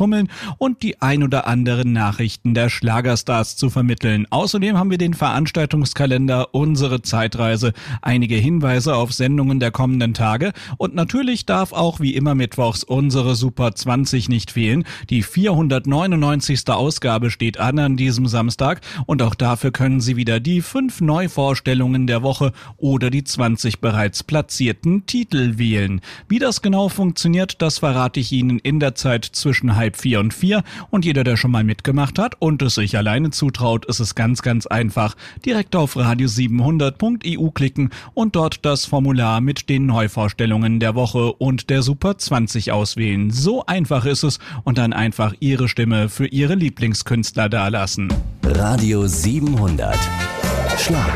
tummeln und die ein oder anderen Nachrichten der Schlagerstars zu vermitteln. Außerdem haben wir den Veranstaltungskalender, unsere Zeitreise, einige Hinweise auf Sendungen der kommenden Tage und natürlich darf auch wie immer mittwochs unsere Super 20 nicht fehlen. Die 499. Ausgabe steht an diesem Samstag und auch dafür können Sie wieder die 5 Neuvorstellungen der Woche oder die 20 bereits platzierten Titel wählen. Wie das genau funktioniert, das verrate ich Ihnen in der Zeit zwischen 3:30 und 4 und jeder, der schon mal mitgemacht hat und es sich alleine zutraut, ist es ganz, ganz einfach. Direkt auf radio700.eu klicken und dort das Formular mit den Neuvorstellungen der Woche und der Super 20 auswählen. So einfach ist es und dann einfach Ihre Stimme für Ihre Lieblingskünstler dalassen. Radio 700. Schlag